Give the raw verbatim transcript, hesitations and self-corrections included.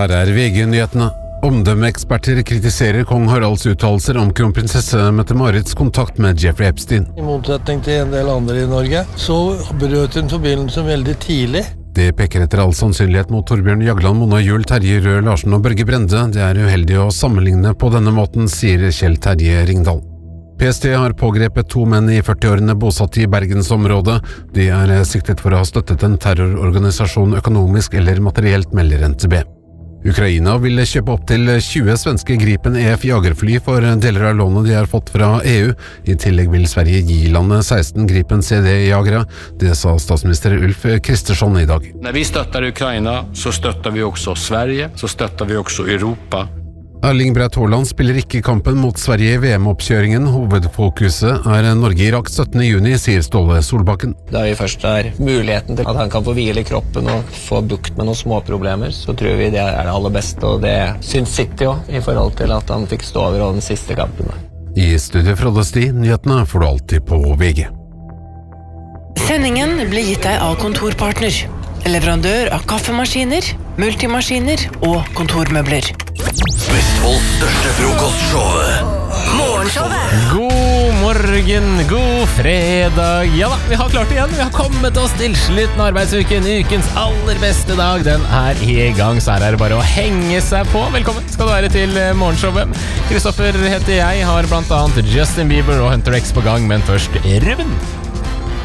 Her er V G-nyhetene. Omdømmeeksperter kritiserer kong Haralds uttalelser om kronprinsesse Mette-Marits kontakt med Jeffrey Epstein. I motsetning til en del andre i Norge, så brøt hun forbindelsen veldig tidlig. Det peker etter all sannsynlighet mot Torbjørn Jagland, Mona Juel, Terje Røe Larsen og Børge Brende. Det er uheldig å sammenligne på denne måten, sier Kjell Terje Ringdal. P S T har pågrepet to menn i førti-årene bosatt i Bergensområdet. De er siktet for å ha støttet en terrororganisasjon økonomisk eller materielt, melder N T B. Ukraina vil kjøpe opp til tjue svenske Gripen E F jagerfly for deler av lånet de har fått fra E U. I tillegg vil Sverige gi landet seksten Gripen C D-jagere. Det sa statsminister Ulf Kristersson i dag. Når vi støtter Ukraina, så støtter vi også Sverige, så støtter vi også Europa. Erling Braut Haaland spiller ikke kampen mot Sverige i V M-oppkjøringen. Hovedfokuset er Norge-Irak syttende juni, sier Ståle Solbakken. Da vi først har muligheten til at han kan få hvile i kroppen og få bukt med noen små problemer, så tror vi det er det aller beste, og det syns City også, i forhold til at han fikk stå over den siste kampen. I studiet Frode Sti, nyhetene får du alltid på V G. Sendingen ble gitt deg av Kontorpartner, leverandør av kaffemaskiner, multimaskiner og kontormøbler. Vestfolds største frokostshow. Morgenshowet. God morgen, god fredag. Ja da, vi har klart det igjen. Vi har kommet oss til slutten av arbeidsuken. Ukens aller beste dag, den er i gang. Så her er det bare å henge seg på. Velkommen skal du være til morgenshowet. Kristoffer heter jeg, har blant annet Justin Bieber og Hunter X på gang, men først Ruben.